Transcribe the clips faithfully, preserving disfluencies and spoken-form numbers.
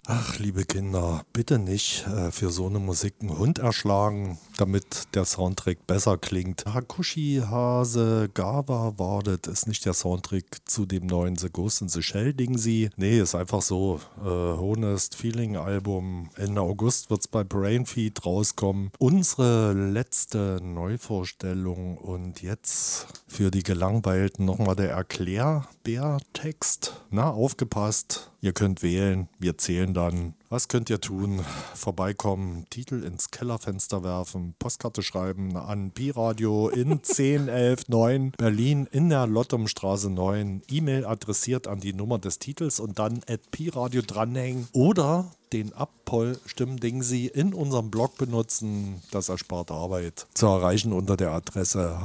Ach, liebe Kinder, bitte nicht äh, für so eine Musik einen Hund erschlagen, damit der Soundtrack besser klingt. Hakushi Hase Gawa Wardet ist nicht der Soundtrack zu dem neuen The Ghost in the Shell Dingsy. Nee, ist einfach so. Äh, Honest Feeling Album. Ende August wird es bei Brainfeed rauskommen. Unsere letzte Neuvorstellung und jetzt für die Gelangweilten nochmal der Erklärbär-Text. Na, aufgepasst. Ihr könnt wählen, wir zählen dann. Was könnt ihr tun? Vorbeikommen, Titel ins Kellerfenster werfen, Postkarte schreiben an Pi-Radio in zehn elf neun Berlin in der Lottumstraße neun. E-Mail adressiert an die Nummer des Titels und dann at Pi-Radio dranhängen. Oder den Abpoll-Stimmdingsy in unserem Blog benutzen. Das erspart Arbeit. Zu erreichen unter der Adresse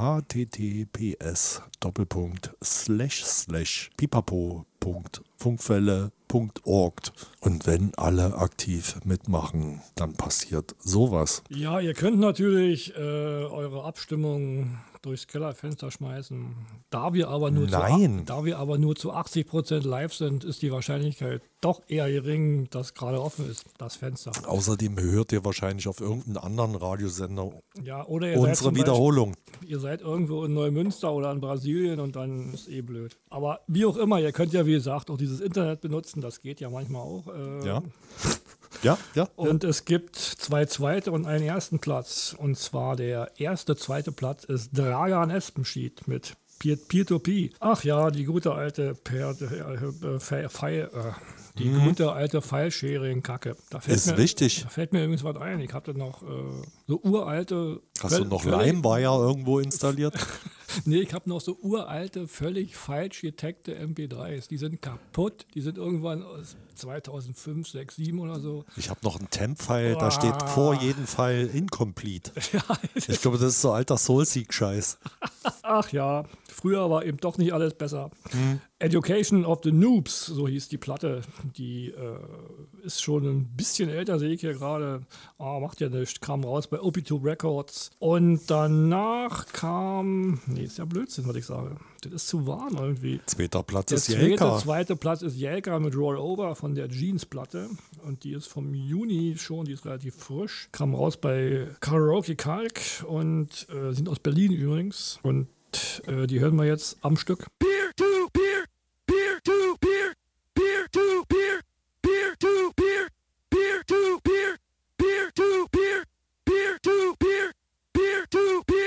https Doppelpunkt slash slash pipapo Punkt funkfälle Punkt org. Und wenn alle aktiv mitmachen, dann passiert sowas. Ja, ihr könnt natürlich äh, eure Abstimmung durchs Kellerfenster schmeißen. Da wir aber nur Nein. Zu, da wir aber nur zu achtzig Prozent live sind, ist die Wahrscheinlichkeit doch eher gering, dass gerade offen ist, das Fenster. Außerdem hört ihr wahrscheinlich auf irgendeinen anderen Radiosender ja, oder ihr unsere seid Wiederholung. Beispiel, ihr seid irgendwo in Neumünster oder in Brasilien und dann ist eh blöd. Aber wie auch immer, ihr könnt ja wie gesagt auch dieses Internet benutzen, das geht ja manchmal auch. Äh, ja. Ja, ja. Und ja. es gibt zwei zweite und einen ersten Platz. Und zwar der erste, zweite Platz ist Dragan Espenschied mit Peer-to-Peer. Ach ja, die gute alte Per, äh, File, File, äh, die mhm. gute alte File-Sharing-Kacke. Da fällt ist mir, wichtig. Da fällt mir übrigens was ein. Ich hatte noch äh, so uralte... Hast du noch LimeWire irgendwo installiert? Nee, ich habe noch so uralte, völlig falsch getaggte M P drei s. Die sind kaputt. Die sind irgendwann aus zweitausendfünf, sechs, sieben oder so. Ich habe noch einen Temp-File, da steht vor jedem File incomplete. Ja, ich glaube, das ist so alter Soulseek-Scheiß. Ach ja, früher war eben doch nicht alles besser. Hm. Education of the Noobs, so hieß die Platte. Die äh, ist schon ein bisschen älter, sehe ich hier gerade. Oh, macht ja nichts. Kam raus bei O P zwei Records. Und danach kam... Nee, ist ja Blödsinn, was ich sage. Das ist zu warm irgendwie. Zweiter Platz Der ist Jelka. Der zweite Platz ist Jelka mit Rollover von der Jeans-Platte. Und die ist vom Juni schon, die ist relativ frisch. Kam raus bei Karaoke Kalk und äh, sind aus Berlin übrigens. Und äh, die hören wir jetzt am Stück.